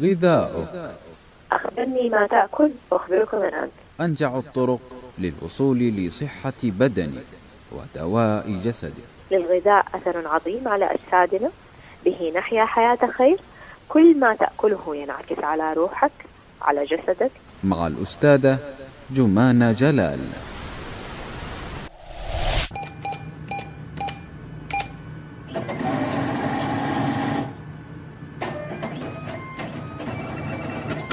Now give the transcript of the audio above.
غذاؤك. أخبرني ما تأكل وأخبرك من أنت. أنجع الطرق للوصول لصحة بدنك ودواء جسدك. للغذاء أثر عظيم على أجسادنا، به نحيا حياة خير. كل ما تأكله ينعكس على روحك، على جسدك. مع الأستاذة جمانة جلال.